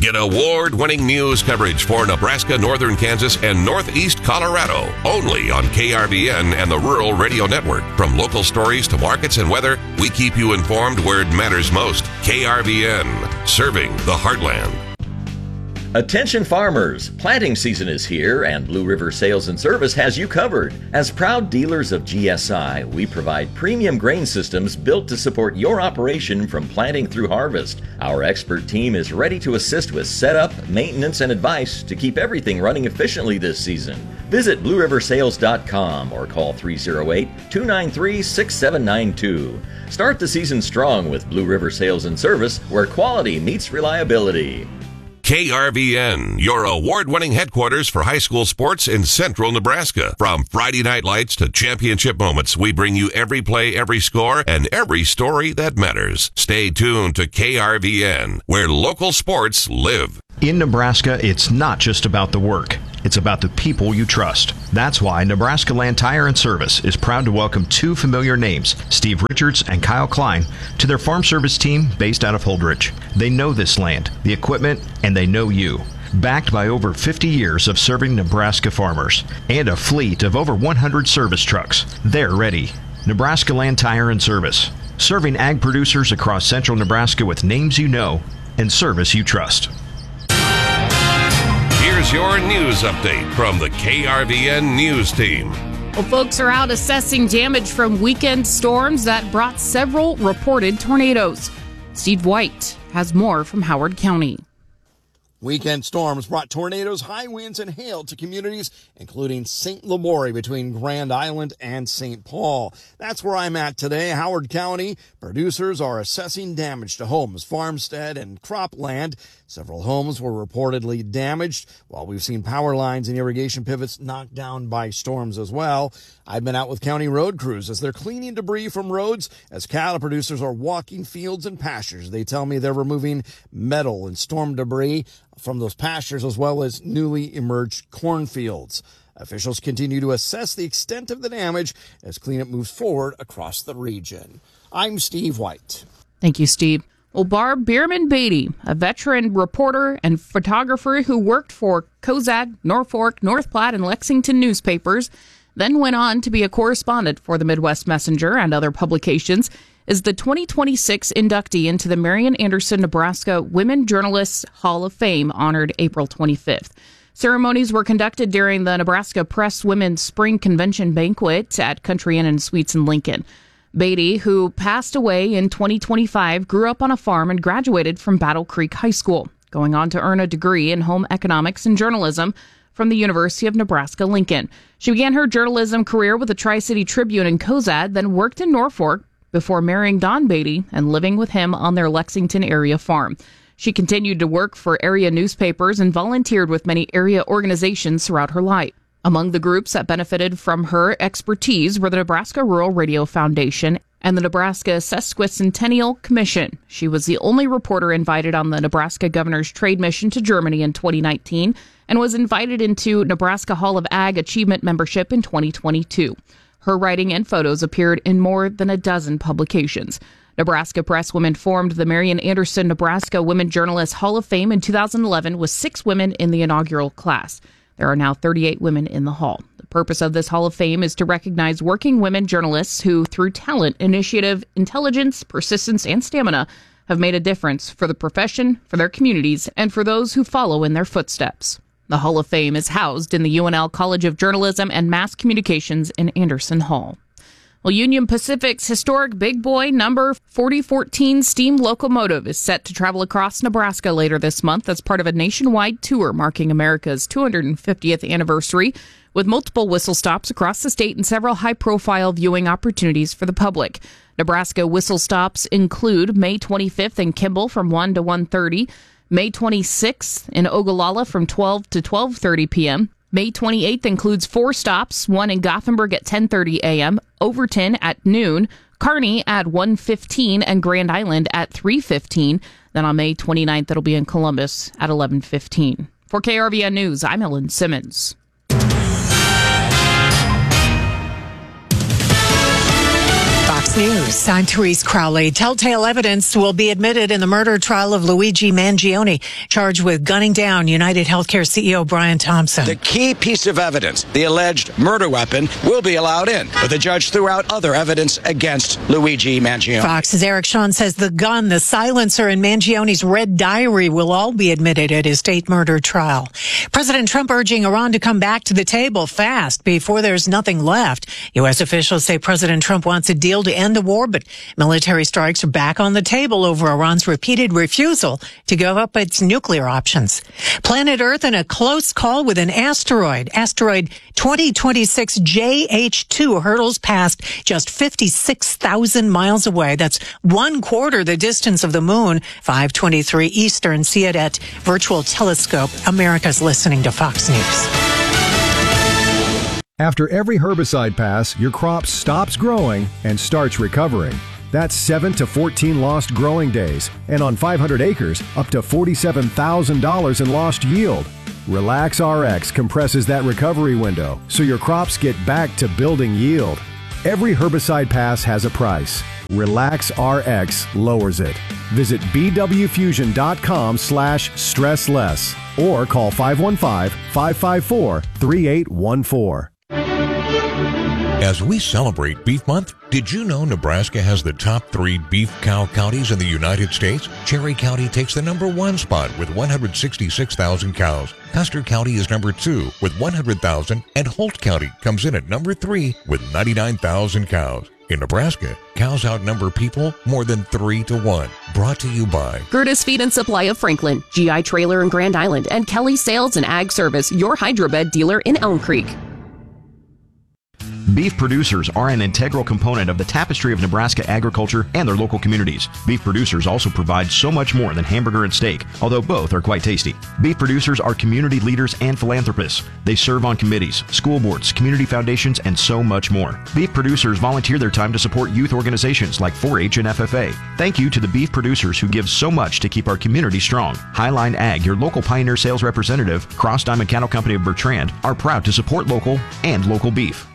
Get award-winning news coverage for Nebraska, northern Kansas, and northeast Colorado. Only on KRVN and the Rural Radio Network. From local stories to markets and weather, we keep you informed where it matters most. KRVN, serving the heartland. Attention farmers, planting season is here and Blue River Sales and Service has you covered. As proud dealers of GSI, we provide premium grain systems built to support your operation from planting through harvest. Our expert team is ready to assist with setup, maintenance, and advice to keep everything running efficiently this season. Visit BlueRiverSales.com or call 308-293-6792. Start the season strong with Blue River Sales and Service, where quality meets reliability. KRVN, your award-winning headquarters for high school sports in central Nebraska. From Friday night lights to championship moments, we bring you every play, every score, and every story that matters. Stay tuned to KRVN, where local sports live. In Nebraska, it's not just about the work. It's about the people you trust. That's why Nebraska Land Tire and Service is proud to welcome two familiar names, Steve Richards and Kyle Klein, to their farm service team based out of Holdrege. They know this land, the equipment, and they know you. Backed by over 50 years of serving Nebraska farmers and a fleet of over 100 service trucks, they're ready. Nebraska Land Tire and Service, serving ag producers across central Nebraska with names you know and service you trust. Here's your news update from the KRVN News Team. Well, folks are out assessing damage from weekend storms that brought several reported tornadoes. Steve White has more from Howard County. Weekend storms brought tornadoes, high winds, and hail to communities, including St. Lamore between Grand Island and St. Paul. That's where I'm at today, Howard County. Producers are assessing damage to homes, farmstead, and cropland. Several homes were reportedly damaged, while we've seen power lines and irrigation pivots knocked down by storms as well. I've been out with county road crews as they're cleaning debris from roads as cattle producers are walking fields and pastures. They tell me they're removing metal and storm debris from those pastures as well as newly emerged cornfields. Officials continue to assess the extent of the damage as cleanup moves forward across the region. I'm Steve White. Thank you, Steve. Well, Barb Bierman Beatty, a veteran reporter and photographer who worked for Cozad, Norfolk, North Platte, and Lexington newspapers, then went on to be a correspondent for the Midwest Messenger and other publications, is the 2026 inductee into the Marian Anderson, Nebraska Women Journalists Hall of Fame, honored April 25th. Ceremonies were conducted during the Nebraska Press Women's Spring Convention banquet at Country Inn and Suites in Lincoln. Beatty, who passed away in 2025, grew up on a farm and graduated from Battle Creek High School, going on to earn a degree in home economics and journalism from the University of Nebraska-Lincoln. She began her journalism career with the Tri-City Tribune in Cozad, then worked in Norfolk before marrying Don Beatty and living with him on their Lexington area farm. She continued to work for area newspapers and volunteered with many area organizations throughout her life. Among the groups that benefited from her expertise were the Nebraska Rural Radio Foundation and the Nebraska Sesquicentennial Commission. She was the only reporter invited on the Nebraska Governor's Trade Mission to Germany in 2019 and was invited into Nebraska Hall of Ag Achievement membership in 2022. Her writing and photos appeared in more than a dozen publications. Nebraska Presswomen formed the Marian Anderson Nebraska Women Journalists Hall of Fame in 2011 with 6 women in the inaugural class. There are now 38 women in the hall. The purpose of this Hall of Fame is to recognize working women journalists who, through talent, initiative, intelligence, persistence, and stamina, have made a difference for the profession, for their communities, and for those who follow in their footsteps. The Hall of Fame is housed in the UNL College of Journalism and Mass Communications in Anderson Hall. Well, Union Pacific's historic Big Boy number 4014 steam locomotive is set to travel across Nebraska later this month as part of a nationwide tour marking America's 250th anniversary, with multiple whistle stops across the state and several high-profile viewing opportunities for the public. Nebraska whistle stops include May 25th in Kimball from 1 to 1:30, May 26th in Ogallala from 12 to 12:30 p.m., May 28th includes 4 stops, one in Gothenburg at 10:30 a.m., Overton at noon, Kearney at 1:15, and Grand Island at 3:15. Then on May 29th, it'll be in Columbus at 11:15. For KRVN News, I'm Ellen Simmons. Fox Fox News, I'm Therese Crowley. Telltale evidence will be admitted in the murder trial of Luigi Mangione, charged with gunning down United Healthcare CEO Brian Thompson. The key piece of evidence, the alleged murder weapon, will be allowed in, but the judge threw out other evidence against Luigi Mangione. Fox's Eric Shawn says the gun, the silencer, and Mangione's red diary will all be admitted at his state murder trial. President Trump urging Iran to come back to the table fast before there's nothing left. U.S. officials say President Trump wants a deal to end the war, but military strikes are back on the table over Iran's repeated refusal to give up its nuclear options. Planet Earth in a close call with an asteroid. Asteroid 2026 JH2 hurtles past just 56,000 miles away. That's 1/4 the distance of the moon. 5:23 Eastern. See it at Virtual Telescope. America's listening to Fox News. After every herbicide pass, your crop stops growing and starts recovering. That's 7 to 14 lost growing days, and on 500 acres, up to $47,000 in lost yield. Relax RX compresses that recovery window so your crops get back to building yield. Every herbicide pass has a price. Relax RX lowers it. Visit bwfusion.com/stressless or call 515-554-3814. As we celebrate Beef Month, did you know Nebraska has the top 3 beef cow counties in the United States? Cherry County takes the number 1 spot with 166,000 cows. Custer County is number 2 with 100,000, and Holt County comes in at number 3 with 99,000 cows. In Nebraska, cows outnumber people more than 3-1. Brought to you by Gertis Feed and Supply of Franklin, GI Trailer in Grand Island, and Kelly Sales and Ag Service, your Hydrobed dealer in Elm Creek. Beef producers are an integral component of the tapestry of Nebraska agriculture and their local communities. Beef producers also provide so much more than hamburger and steak, although both are quite tasty. Beef producers are community leaders and philanthropists. They serve on committees, school boards, community foundations, and so much more. Beef producers volunteer their time to support youth organizations like 4-H and FFA. Thank you to the beef producers who give so much to keep our community strong. Highline Ag, your local Pioneer sales representative, Cross Diamond Cattle Company of Bertrand, are proud to support local and local beef.